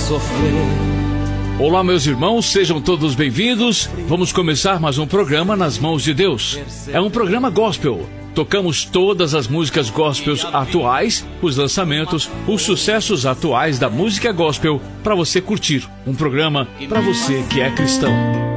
sofrer. Olá, meus irmãos, sejam todos bem-vindos. Vamos começar mais um programa Nas Mãos de Deus. É um programa gospel. Tocamos todas as músicas gospels atuais, os lançamentos, os sucessos atuais da música gospel para você curtir. Um programa para você que é cristão.